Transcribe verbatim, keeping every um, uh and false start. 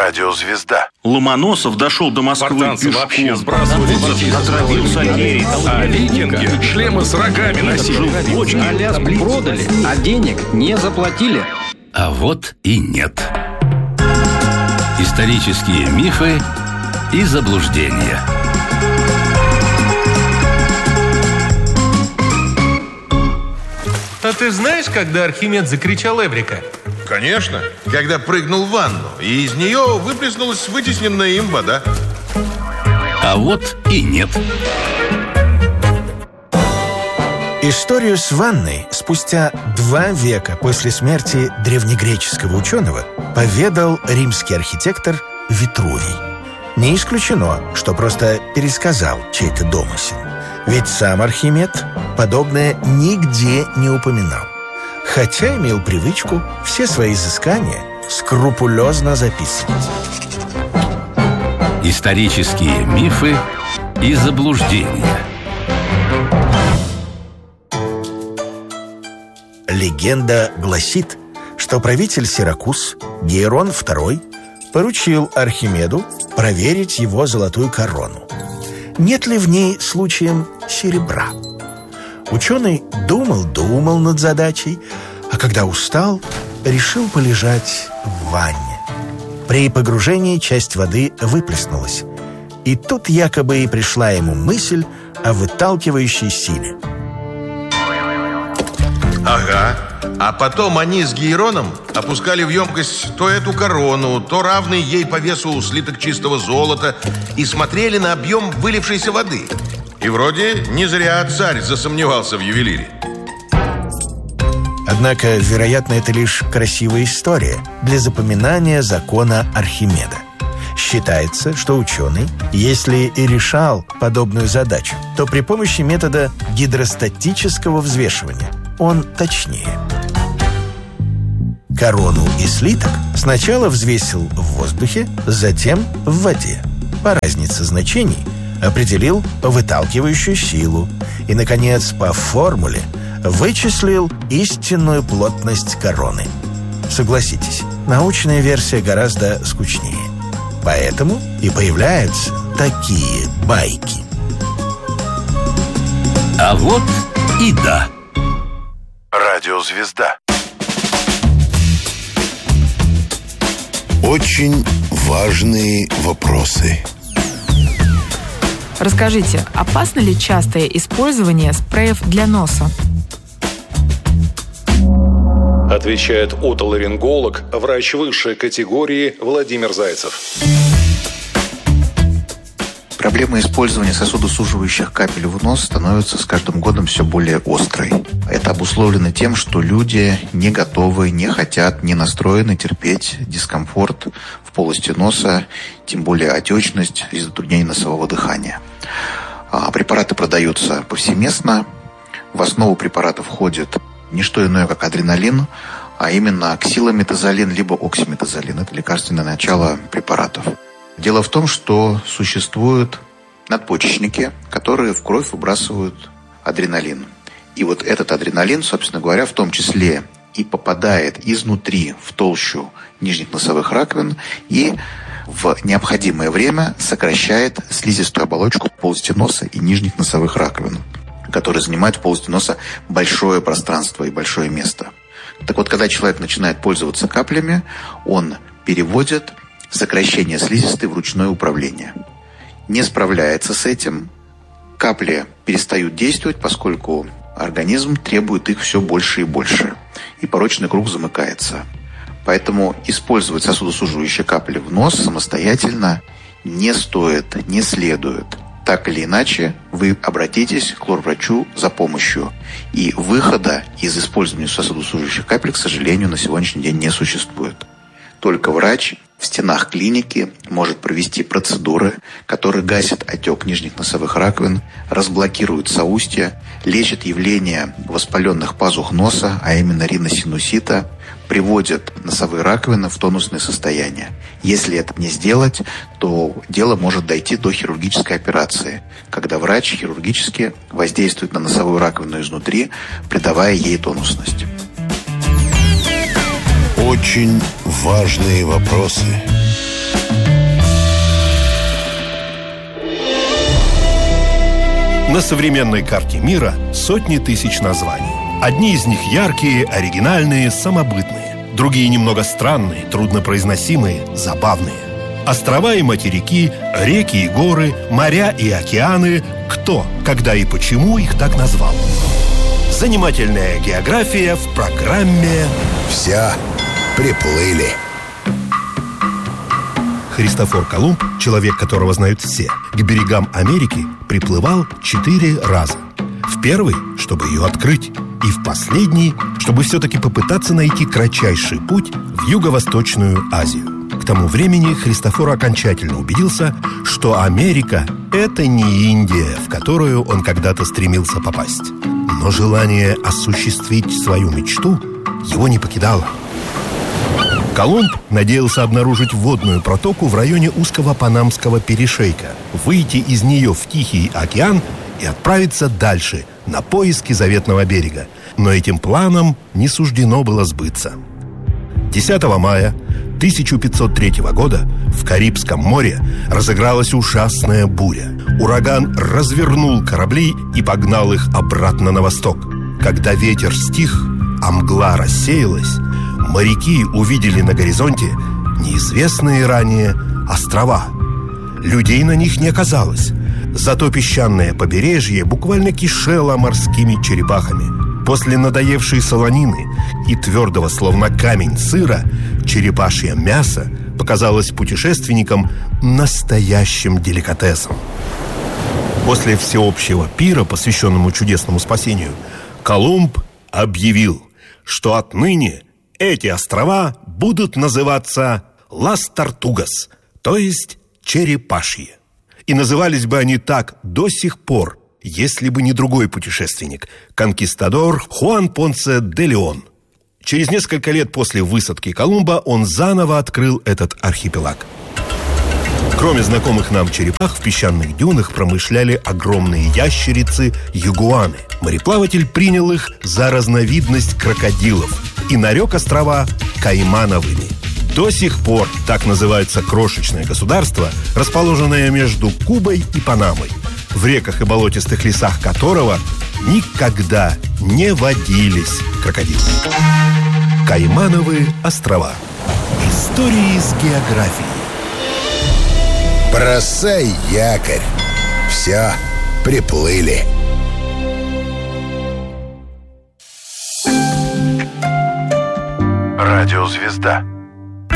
Радиозвезда. Ломоносов дошел до Москвы Спартанцы пешком. вообще сбрасывали детей. Отравился артерией. А викинги шлемы с рогами носили. Аляску продали, а денег не заплатили. А вот и нет. Исторические мифы и заблуждения. А ты знаешь, когда Архимед закричал «Эврика»? Конечно, когда прыгнул в ванну, и из нее выплеснулась вытесненная им вода. А вот и нет. Историю с ванной спустя два века после смерти древнегреческого ученого поведал римский архитектор Витрувий. Не исключено, что просто пересказал чей-то домысел. Ведь сам Архимед подобное нигде не упоминал, хотя имел привычку все свои изыскания скрупулезно записывать. Исторические мифы и заблуждения. Легенда гласит, что правитель Сиракуз Гейрон второй поручил Архимеду проверить его золотую корону. Нет ли в ней случаем серебра? Ученый думал-думал над задачей, а когда устал, решил полежать в ванне. При погружении часть воды выплеснулась, и тут якобы и пришла ему мысль о выталкивающей силе. Ага. А потом они с Гейроном опускали в емкость то эту корону, то равный ей по весу слиток чистого золота и смотрели на объем вылившейся воды. И вроде не зря царь засомневался в ювелире. Однако, вероятно, это лишь красивая история для запоминания закона Архимеда. Считается, что ученый, если и решал подобную задачу, то при помощи метода гидростатического взвешивания он точнее. Корону и слиток сначала взвесил в воздухе, затем в воде. По разнице значений определил выталкивающую силу и, наконец, по формуле вычислил истинную плотность короны. Согласитесь, научная версия гораздо скучнее. Поэтому и появляются такие байки. А вот и да. Радиозвезда. Очень важные вопросы. Расскажите, опасно ли частое использование спреев для носа? Отвечает отоларинголог, врач высшей категории Владимир Зайцев. Проблема использования сосудосуживающих капель в нос становится с каждым годом все более острой. Это обусловлено тем, что люди не готовы, не хотят, не настроены терпеть дискомфорт в полости носа, тем более отечность и затруднение носового дыхания. А препараты продаются повсеместно. В основу препарата входит не что иное, как адреналин, а именно оксилометазолин либо оксиметазолин. Это лекарственное начало препаратов. Дело в том, что существуют надпочечники, которые в кровь выбрасывают адреналин. И вот этот адреналин, собственно говоря, в том числе и попадает изнутри в толщу нижних носовых раковин и в необходимое время сокращает слизистую оболочку полости носа и нижних носовых раковин, которые занимают в полости носа большое пространство и большое место. Так вот, когда человек начинает пользоваться каплями, он переводит сокращение слизистой в ручное управление. Не справляется с этим, капли перестают действовать, поскольку организм требует их все больше и больше, и порочный круг замыкается. Поэтому использовать сосудосуживающие капли в нос самостоятельно не стоит, не следует. Так или иначе, вы обратитесь к лор-врачу за помощью. И выхода из использования сосудосуживающих капель, к сожалению, на сегодняшний день не существует. Только врач в стенах клиники может провести процедуры, которые гасят отек нижних носовых раковин, разблокируют соустья, лечат явление воспаленных пазух носа, а именно риносинусита, приводят носовые раковины в тонусное состояние. Если это не сделать, то дело может дойти до хирургической операции, когда врач хирургически воздействует на носовую раковину изнутри, придавая ей тонусность. Очень важные вопросы. На современной карте мира сотни тысяч названий. Одни из них яркие, оригинальные, самобытные. Другие немного странные, труднопроизносимые, забавные. Острова и материки, реки и горы, моря и океаны. Кто, когда и почему их так назвал? Занимательная география в программе «Все приплыли». Христофор Колумб, человек, которого знают все, к берегам Америки приплывал четыре раза. В первый, чтобы ее открыть, и в последний, чтобы все-таки попытаться найти кратчайший путь в Юго-Восточную Азию. К тому времени Христофор окончательно убедился, что Америка – это не Индия, в которую он когда-то стремился попасть. Но желание осуществить свою мечту его не покидало. Колумб надеялся обнаружить водную протоку в районе узкого Панамского перешейка, выйти из нее в Тихий океан и отправиться дальше, на поиски заветного берега. Но этим планам не суждено было сбыться. десятого мая тысяча пятьсот третьего года в Карибском море разыгралась ужасная буря. Ураган развернул корабли и погнал их обратно на восток. Когда ветер стих, а мгла рассеялась, моряки увидели на горизонте неизвестные ранее острова. Людей на них не оказалось. Зато песчаное побережье буквально кишело морскими черепахами. После надоевшей солонины и твердого, словно камень, сыра, черепашье мясо показалось путешественникам настоящим деликатесом. После всеобщего пира, посвященному чудесному спасению, Колумб объявил, что отныне эти острова будут называться Лас-Тартугас, то есть черепашьи. И назывались бы они так до сих пор, если бы не другой путешественник, конкистадор Хуан Понсе де Леон. Через несколько лет после высадки Колумба он заново открыл этот архипелаг. Кроме знакомых нам черепах, в песчаных дюнах промышляли огромные ящерицы-ягуаны. Мореплаватель принял их за разновидность крокодилов и нарек острова Каймановыми. До сих пор так называется крошечное государство, расположенное между Кубой и Панамой, в реках и болотистых лесах которого никогда не водились крокодилы. Каймановы острова. Истории с географией. Бросай якорь. Все, приплыли. Радиозвезда.